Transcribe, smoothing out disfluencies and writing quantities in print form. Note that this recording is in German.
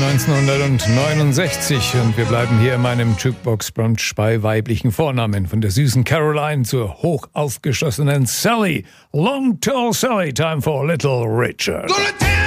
1969 und wir bleiben hier in meinem Jukebox Brunch bei weiblichen Vornamen. Von der süßen Caroline zur hoch aufgeschossenen Sally. Long Tall Sally, time for Little Richard.